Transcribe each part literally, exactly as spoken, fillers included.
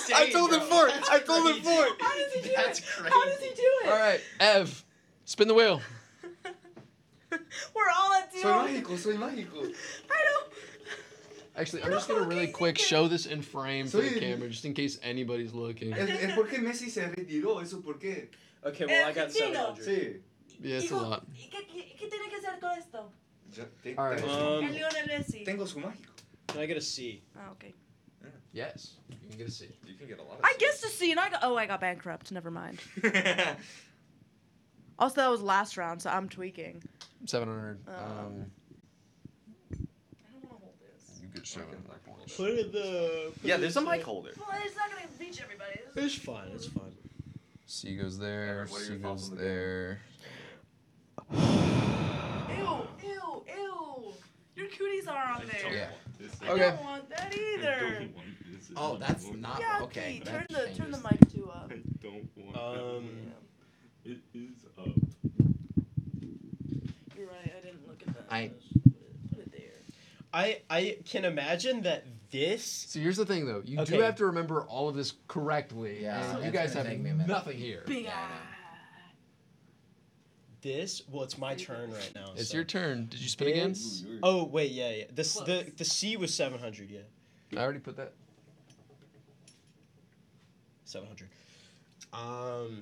insane, I told him bro. four. That's I told him crazy. four. How does he do That's it? crazy. How does he do it? All right, Ev, spin the wheel. We're all at Soy zero. mágico, soy mágico. I don't. Actually, I'm just gonna really quick show this in frame for the Soy- camera, just in case anybody's looking. Es, es porque Messi se retiró, eso por qué. Okay, well I got seven Argentino. hundred. Sí. Yeah, it's a Hijo, lot. ¿y ¿Qué, qué, ¿Qué tiene que hacer con esto? Ya, te- All right. tengo, Um, El Lionel Messi. tengo su mágico. Can I get a C? Oh, okay. Yes, you can get a C. You can get a lot of I guessed a C and I got. Oh, I got bankrupt. Never mind. Also, that was last round, so I'm tweaking. seven hundred. Um, Um, I don't want to hold this. you get seven hundred points. Put it in the. put Yeah, it there's a in mic the- holder. Well, it's not gonna reach everybody. It's fine. It's fine. C goes there. What are C your thoughts goes on the game? there. Ew, ew, ew. Your cooties are on there. Yeah. I Okay. don't want that either. Oh, that's not Yucky. okay. Turn that the turn changes the mic to uh. I don't want Um. Yeah. It is up. You're right. I didn't look at that. I- Put it, put it there. I I can imagine that this. So here's the thing, though. You do Okay. have to remember all of this correctly. Yeah, and you it's guys gonna have take me a minute. nothing here. Big Yeah, I eye. know. This. Well, it's my turn right now. It's so. your turn. Did you spin again? This- Oh wait, yeah, yeah. This the Close. the C was seven hundred. Yeah, I already put that. seven hundred. Um.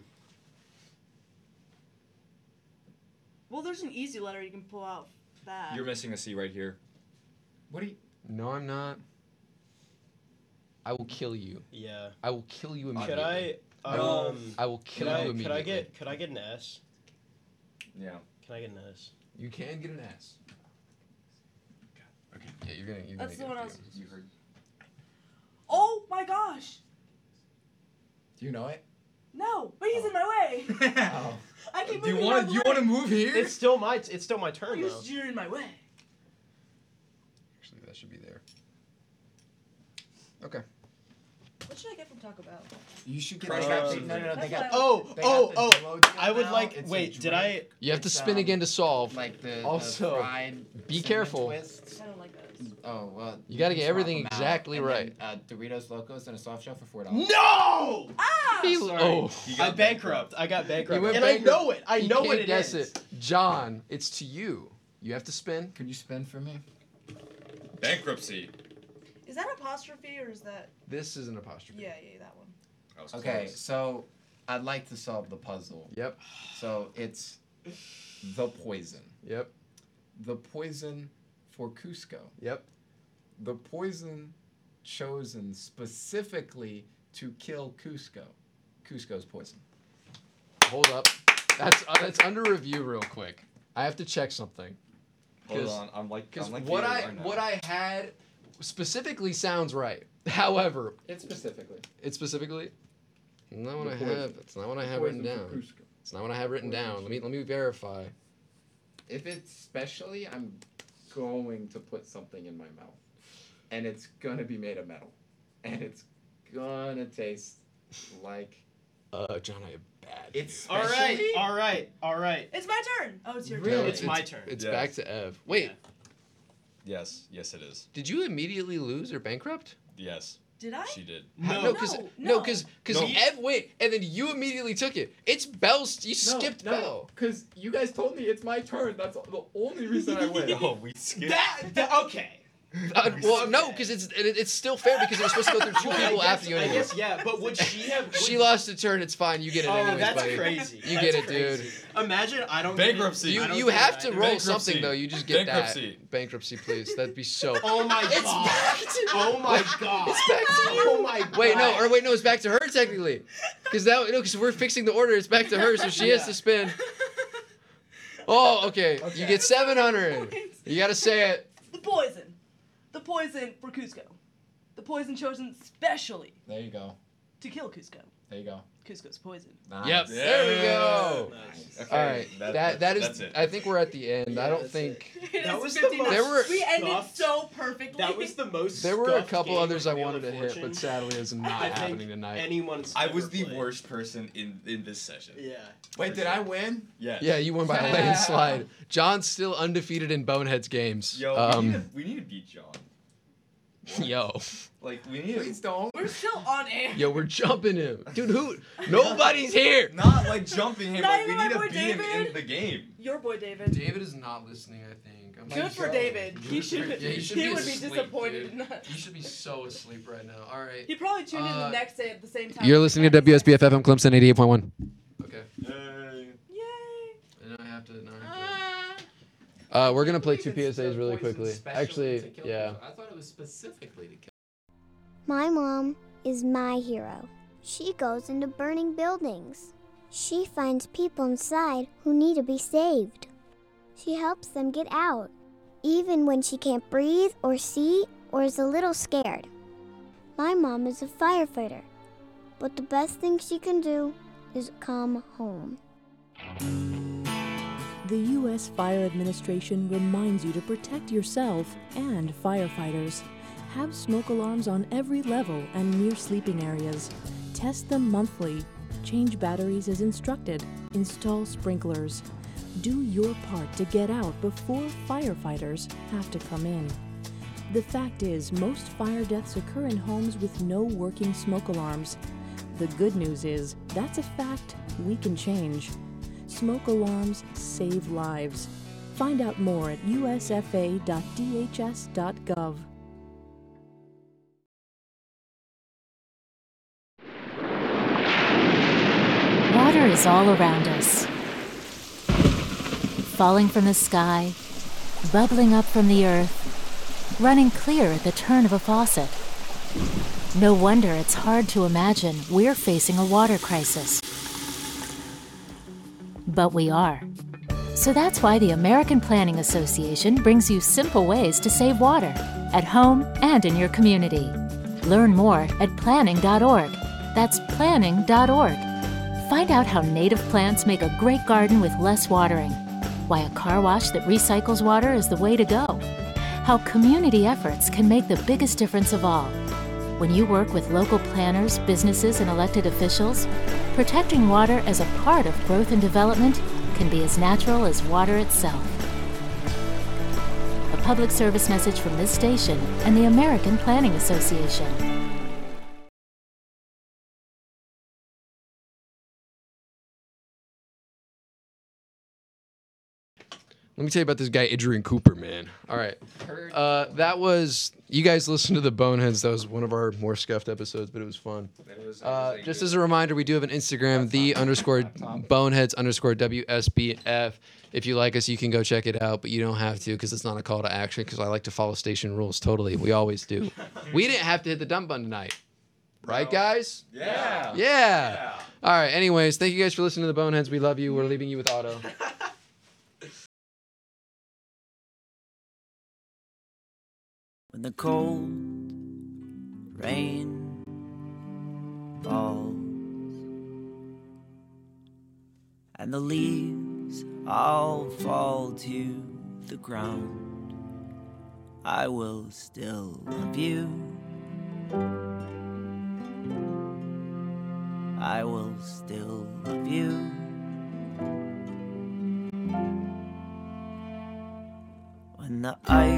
Well, there's an easy letter you can pull out. That. You're missing a C right here. What are you? No, I'm not. I will kill you. Yeah. I will kill you immediately. Could I? No. Um. I will kill Could I? you Could immediately. I get? Could I get an S? Yeah. Can I get an S? You can get an S. Okay. Yeah, you're gonna. You're That's gonna the get one I a was- few. You heard. Oh my gosh. Do you know it? No, but he's in my way. Oh. I keep Do you moving want out to? of You the want to way. move here? It's still my. It's still my Oh, turn you're, though. you're in my way. Actually, that should be there. Okay. What should I get from Taco Bell? You should get. Crunch They got, Wraps the- and no, no, no. They That's got. what Oh, They got oh, the oh! Duo deal I would now. like. It's a Wait, did I? drink. You have to It's, spin um, again to solve. Like the, Also, the fried be cinnamon careful. Twists. I don't like those. Oh well. You gotta can get swap everything them out, exactly and right. Then, uh, Doritos Locos and a soft shell for four dollars. No! Ah! He- Sorry. oh, You I got bankrupt. I got bankrupt, went and bankrupt. I know it. I he know can't what it guess is. it. John, it's to you. You have to spin. Can you spin for me? Bankruptcy. Is that apostrophe or is that? This is an apostrophe. Yeah, yeah, that one. I was Okay, close. so I'd like to solve the puzzle. Yep. So it's the poison. Yep. The poison for Cusco. Yep. The poison chosen specifically to kill Cusco. Cusco's poison. Hold up. That's uh, that's under review real quick. I have to check something. Hold 'Cause- on. I'm like. Because I'm like what the I A R now. what I had specifically sounds right. However, It specifically. it's specifically it's not what The I poison. have. It's not what I The have written poison down. for Cusco. It's not what I have written Poison. down. Let me let me verify. If it's specially, I'm going to put something in my mouth. And it's gonna be made of metal. And it's gonna taste like Uh, John, I have bad. it's All right, specially- all right, all right. It's my turn. Oh, it's your Really? turn. It's my turn. It's Yes. back to Ev. Wait, Yeah. Yes. Yes, it is. did you immediately lose or bankrupt? Yes, Did I? she did. No, no, because No, no, no. because because No. Ev wait, and then you immediately took it. It's Bell's. You No, skipped no, Bell. because you guys told me it's my turn. That's the only reason I win. No, we skipped. that, that okay. Uh, well, no, Okay. because it's it, it's still fair because it was supposed to go through two Well, I people guess, after you I anyway. guess yeah, but would she have? Would, She lost a turn. It's fine. You get it Oh, anyways, that's buddy. crazy. You That's get it, crazy. dude. Imagine I don't. Bankruptcy. Get it. You I don't you get have it to either. roll Bankruptcy. something though. You just get Bankruptcy. that bankruptcy, please. That'd be so. Oh my It's god. back to- Oh my god. It's back to you. Oh my god. Wait, no, or wait, no, it's back to her technically, because now no, because we're fixing the order. It's back to her, so she has Yeah. to spin. Oh, okay. You Okay. get seven hundred. You gotta say it. The poison. The poison for Cusco. The poison chosen specially There you go. to kill Cusco. There you go. Cusco's poison. Nice. Yep. There we go. Nice. Okay, All right. that- That that is. that's it. I think we're at the end. I Yeah, don't that's think. It That is was the fifty-nine. most There were- We ended scuffed- so perfectly. That was the most. There were a scuffed couple game others of I Wheel wanted to of hit, Fortune but sadly it's not I think happening tonight. Anyone's. I was ever the played. worst person in in this session. Yeah. Wait, did I win? Yes. Yeah, you won by a Yeah. landslide. John's still undefeated in Boneheads games. Yo, we, Um, need to, we need to beat John. Yo. Like we need Please don't. We're still on air. Yo, we're jumping him. Dude, who? Nobody's here. not like jumping him, Not but we even my need to boy beat him David? in the game. Your boy David. David is not listening, I think. I'm Good for David. He should. Yeah, he he should be would be asleep, disappointed dude. in that. You should be so asleep right now. All right. He probably tuned in Uh, the next day at the same time. You're listening to W S B F F M Clemson eighty-eight point one. Okay. Yay. Yay. And I have to. Now I have to. Uh, we're gonna play two P S As really quickly. Actually, yeah. I thought it was specifically to kill. My mom is my hero. She goes into burning buildings. She finds people inside who need to be saved. She helps them get out, even when she can't breathe or see or is a little scared. My mom is a firefighter, but the best thing she can do is come home. The U S Fire Administration reminds you to protect yourself and firefighters. Have smoke alarms on every level and near sleeping areas. Test them monthly. Change batteries as instructed. Install sprinklers. Do your part to get out before firefighters have to come in. The fact is, most fire deaths occur in homes with no working smoke alarms. The good news is, that's a fact we can change. Smoke alarms save lives. Find out more at u s f a dot d h s dot gov. Water is all around us. Falling from the sky, bubbling up from the earth, running clear at the turn of a faucet. No wonder it's hard to imagine we're facing a water crisis. But we are. So that's why the American Planning Association brings you simple ways to save water, at home and in your community. Learn more at planning dot org. That's planning dot org. Find out how native plants make a great garden with less watering, why a car wash that recycles water is the way to go, how community efforts can make the biggest difference of all. When you work with local planners, businesses, and elected officials, protecting water as a part of growth and development can be as natural as water itself. A public service message from this station and the American Planning Association. Let me tell you about this guy, Adrian Cooper, man. All right. Uh, that was, you guys listened to the Boneheads. That was one of our more scuffed episodes, but it was fun. It was- it was Uh, a just good- as a reminder, we do have an Instagram, the underscore Boneheads underscore W S B F. If you like us, you can go check it out, but you don't have to because it's not a call to action because I like to follow station rules totally. We always do. We didn't have to hit the dump button tonight. Right, guys? Yeah. Yeah. Yeah. All right. Anyways, thank you guys for listening to the Boneheads. We love you. We're leaving you with Otto. When the cold rain falls and the leaves all fall to the ground, I will still love you. I will still love you. When the ice